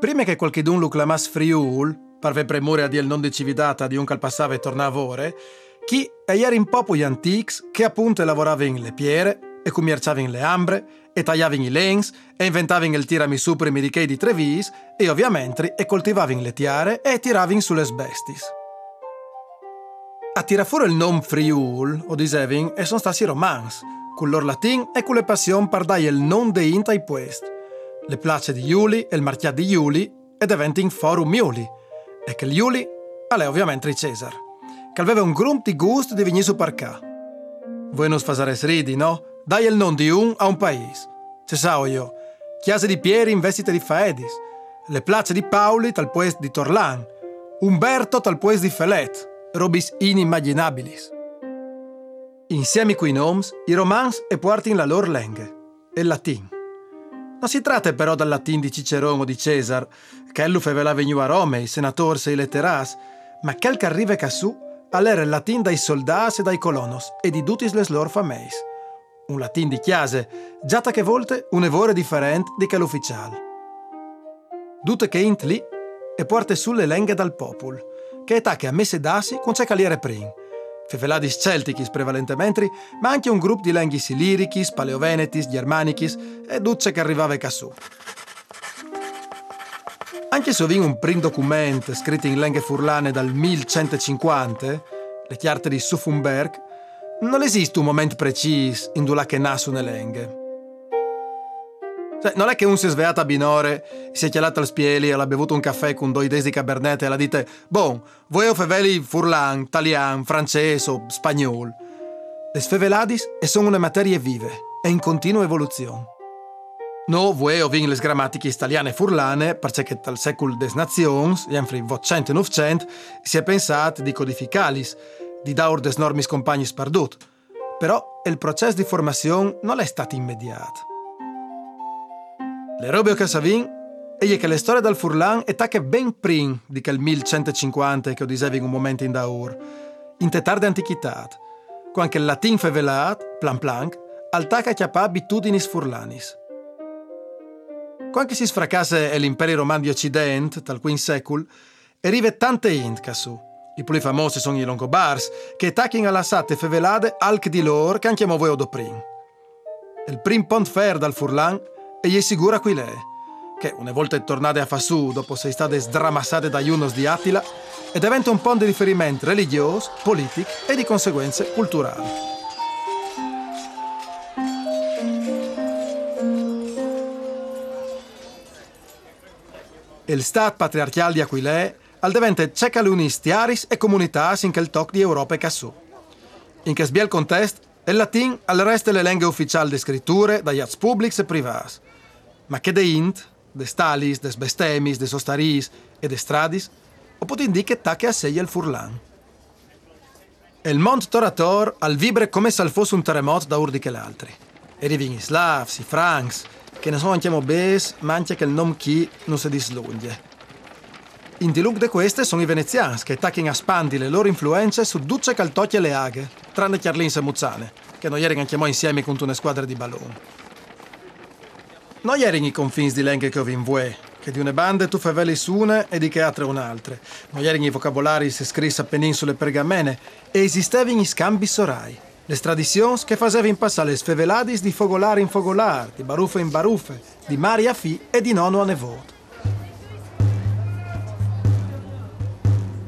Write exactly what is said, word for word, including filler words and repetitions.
prima che qualchedun lo clamasse Friul, parve premure a dir non di cividata di un che passava e tornava ore, chi era in popo gli antics che appunto lavoravano in le piere e commerciavano le ambre e tagliavano i lens e inventavano il tiramisù primi di che di Trevis e ovviamente e coltivavano le tiare e tiravano sulle sbestis. A tirar fuori il nome Friul, o disevano, e sono stati romans, con loro latin e con le passion per dare il nome de int ai puest. Le place di Iuli e il marchiat di Iuli e diventano Forum Iuli, e che Iuli è ovviamente il Cesar, che aveva un grump di gusto di venire su per qua. Voi non sfasare ridi, no? Dai il nome di un a un paese. Ce sao io, chiese di Pieri in vestite di Faedis, le place di Pauli tal puest di Torlan, Umberto tal puest di Felet, robis inimmaginabilis. Insieme coi noms, i romans e portin la loro lingua, il latin. Non si tratta però dal latin di Cicerone o di Cesar, che ello fevela veniu a Rome, i senatori e i letteras, ma quel che arriva cassù all'era il latin dai soldati e dai colonos e di tutti les loro fameis. Un latin di chiase, giatta che volte un evore differente di che l'ufficiale. Tutte che int lì e porte sulle lenghe dal popolo, che età che a messe dasi con c'è caliere prim. Feveladis celticis prevalentemente, ma anche un gruppo di lenghis illirichis, paleovenetis, germanichis e duce che arrivava cassù. Anche se ho un prim documento scritto in lingue furlane dal millecentocinquanta, le chiarte di Suffenberg, non esiste un momento preciso in cui che nasce una lingue. Cioè, non è che un si è svegliato a binore, si è chialato al spieli e ha bevuto un caffè con due desi di cabernet e la dite «Bon, voi o feveli furlan, italian, francese o spagnolo». Le sfeveladis e sono una materia vive e in continua evoluzione. No, voi o vin le grammatiche italiane furlane, perché dal secolo des nazions, infri ottocento e novecento, si è pensato di codificalis, di daur des normis compagnis perdut. Però il processo di formazione non è stato immediato. Le robe che savin è che le storie del furlan è che ben prim di quel millecentocinquanta che ho dicevo in un momento in daur, in te tarda antichità, quando il latin fevelat, plan plan, al tacca chiappa abitudinis furlanis. Quando si sfracasse l'Imperio Romano di Occidente, tal quin secol, arrive tante int cassù. I più famosi sono i Longobars, che tacchino alla sate fevelade alc di loro che anche voi do prim. Il prim pont fer dal furlan e gli sicura qui lei, che una volta è tornata a Fassù dopo sei state sdramassate da Iunos di Attila e diventa un ponte di riferimento religioso, politico e di conseguenze culturali. Il Stato patriarcale di Aquilè al diventa cecaluni stiaris e comunità in quel toc di Europa e Cassù. In che sbiel contesto, il latin al resto le lingue ufficiali di scritture dagli ats publics e privati. Ma che de int, de stalis, des bestemis, de sostaris e de stradis, o pot indiche tacche a sei il furlan. Il mont torator al vibre come se fosse un terremoto da urdi che l'altri. E rivin i slavs, i francs, che ne sono anche bes, ma anche che il nom chi non si dislunghe. In di look de queste sono i veneziani che tacchino a spandi le loro influenze su duce caltocchie e le aghe, tranne Chiarlins e Muzzane, che non erano anche mo insieme con una squadra di balloni. Non erano i confini di lingue che ho in voi, che di una banda tu faveli su una e di che altre un'altra. Non erano i vocabolari se scrisse a penin sulle pergamene e esistevano i scambi sorai, le tradizioni che facevano passare le sfeveladis di fogolare in fogolare, di baruffe in baruffe, di mari a fi e di nono a nevoto.